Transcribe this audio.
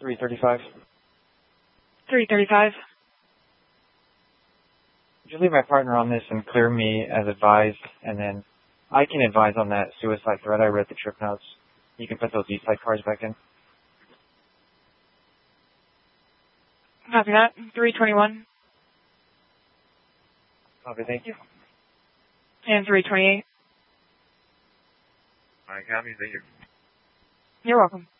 335. 335. Would you leave my partner on this and clear me as advised, and then I can advise on that suicide threat. I read the trip notes. You can put those Eastside cars back in. Copy that. 321. Copy, thank you. And 328. All right, copy, thank you. You're welcome.